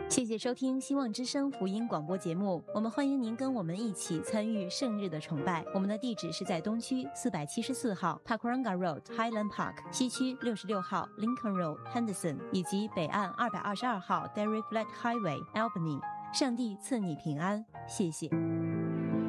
谢谢收听希望之声福音广播节目，我们欢迎您跟我们一起参与圣日的崇拜。我们的地址是在东区474号 Takuranga Road Highland Park， 西区66号 Lincoln Road Henderson， 以及北岸222号 Derry Flat Highway Albany。上帝赐你平安，谢谢。